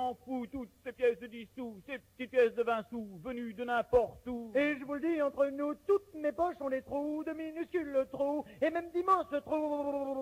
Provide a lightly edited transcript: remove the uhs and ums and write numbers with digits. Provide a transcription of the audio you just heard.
m'en fous, toutes ces pièces de 10 sous, ces petites pièces de 20 sous, venues de n'importe où. Et je vous le dis, entre nous, toutes mes poches ont des trous, de minuscules trous, et même d'immenses trous.